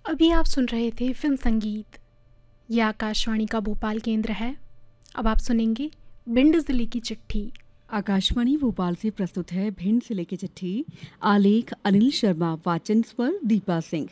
अभी आप सुन रहे थे फिल्म संगीत। यह आकाशवाणी का भोपाल केंद्र है। अब आप सुनेंगे भिंड जिले की चिट्ठी। आकाशवाणी भोपाल से प्रस्तुत है भिंड से लेके चिट्ठी। आलेख अनिल शर्मा, वाचन स्वर दीपा सिंह।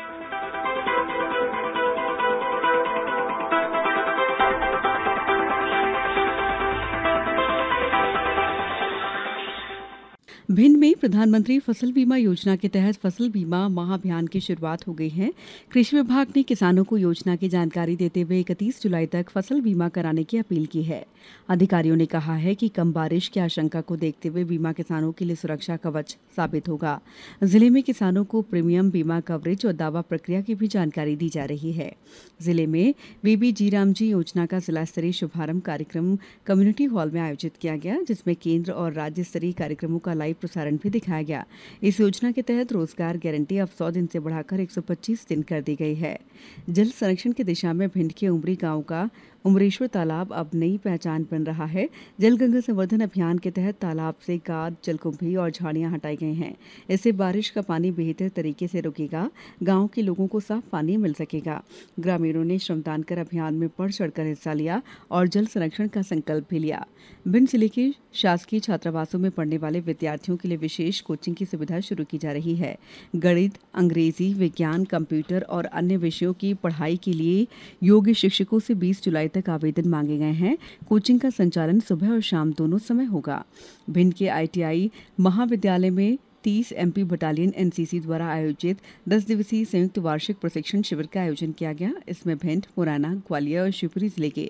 भिंड में प्रधानमंत्री फसल बीमा योजना के तहत फसल बीमा महाअभियान की शुरुआत हो गई है। कृषि विभाग ने किसानों को योजना की जानकारी देते हुए 31 जुलाई तक फसल बीमा कराने की अपील की है। अधिकारियों ने कहा है कि कम बारिश की आशंका को देखते हुए बीमा किसानों के लिए सुरक्षा कवच साबित होगा। जिले में किसानों को प्रीमियम बीमा कवरेज और दावा प्रक्रिया की भी जानकारी दी जा रही है। जिले में बीबी जीरामजी योजना का जिला स्तरीय शुभारंभ कार्यक्रम कम्युनिटी हॉल में आयोजित किया गया, जिसमें केंद्र और राज्य स्तरीय कार्यक्रमों का लाइव प्रसारण भी दिखाया गया। इस योजना के तहत रोजगार गारंटी अब 100 दिन से बढ़ाकर 125 दिन कर दी गई है। जल संरक्षण की दिशा में भिंड के उमरी गांव का उमरेश्वर तालाब अब नई पहचान बन रहा है। जल गंगा संवर्धन अभियान के तहत तालाब से गाद, जलकुंभी और झाड़ियां हटाई गई हैं। इससे बारिश का पानी बेहतर तरीके से रुकेगा। गांव के लोगों को साफ पानी मिल सकेगा। ग्रामीणों ने श्रमदान कर अभियान में बढ़ चढ़कर हिस्सा लिया और जल संरक्षण का संकल्प भी लिया। भिंड जिले के शासकीय छात्रावासों में पढ़ने वाले विद्यार्थियों के लिए विशेष कोचिंग की सुविधा शुरू की जा रही है। गणित, अंग्रेजी, विज्ञान, कंप्यूटर और अन्य विषयों की पढ़ाई के लिए योग्य शिक्षकों से 20 जुलाई तक आवेदन मांगे गए हैं। कोचिंग का संचालन सुबह और शाम दोनों समय होगा। भिंड के ITI महाविद्यालय में 30 MP बटालियन NCC द्वारा आयोजित 10 दिवसीय संयुक्त वार्षिक प्रशिक्षण शिविर का आयोजन किया गया। इसमें भिंड, मुरैना, ग्वालियर और शिवपुरी जिले के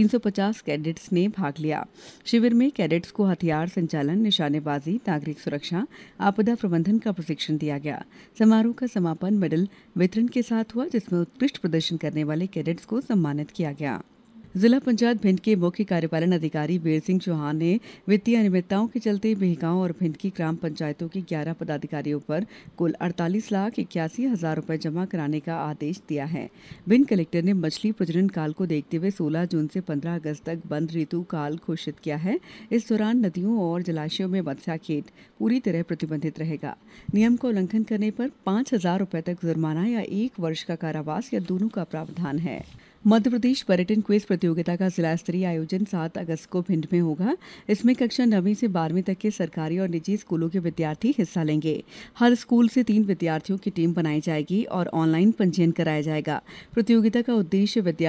350 कैडेट्स ने भाग लिया। शिविर में कैडेट्स को हथियार संचालन, निशानेबाजी, नागरिक सुरक्षा, आपदा प्रबंधन का प्रशिक्षण दिया गया। समारोह का समापन मेडल वितरण के साथ हुआ, जिसमें उत्कृष्ट प्रदर्शन करने वाले कैडेट्स को सम्मानित किया गया। जिला पंचायत भिंड के मुख्य कार्यपालन अधिकारी वीर सिंह चौहान ने वित्तीय अनियमितताओं के चलते बिहगांव और भिंड की ग्राम पंचायतों के 11 पदाधिकारियों पर कुल 48,81,000 रुपए जमा कराने का आदेश दिया है। भिंड कलेक्टर ने मछली प्रजनन काल को देखते हुए 16 जून से 15 अगस्त तक बंद ऋतु काल घोषित किया है। इस दौरान नदियों और जलाशयों में मत्स्याखेट पूरी तरह प्रतिबंधित रहेगा। नियम का उल्लंघन करने पर 5,000 रुपए तक जुर्माना या 1 वर्ष का कारावास या दोनों का प्रावधान है। मध्य प्रदेश पर्यटन क्विज प्रतियोगिता का जिला स्तरीय आयोजन 7 अगस्त को भिंड में होगा। इसमें कक्षा 9वीं से 12वीं तक के सरकारी और निजी स्कूलों के विद्यार्थी हिस्सा लेंगे। हर स्कूल से 3 विद्यार्थियों की टीम बनाई जाएगी और ऑनलाइन पंजीयन कराया जाएगा। प्रतियोगिता का उद्देश्य